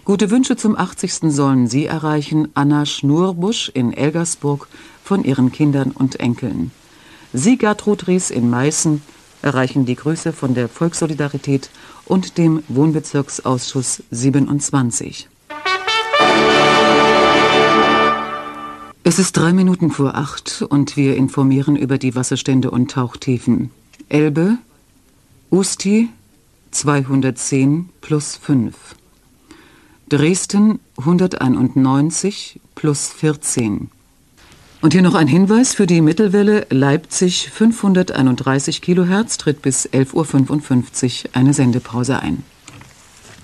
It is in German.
Gute Wünsche zum 80. sollen Sie erreichen, Anna Schnurbusch in Elgersburg, von ihren Kindern und Enkeln. Sie, Gertrud Ries in Meißen, erreichen die Grüße von der Volkssolidarität und dem Wohnbezirksausschuss 27. Es ist 8:03 und wir informieren über die Wasserstände und Tauchtiefen. Elbe, Usti 210 plus 5. Dresden 191 plus 14. Und hier noch ein Hinweis für die Mittelwelle Leipzig 531 kHz tritt bis 11:55 Uhr eine Sendepause ein.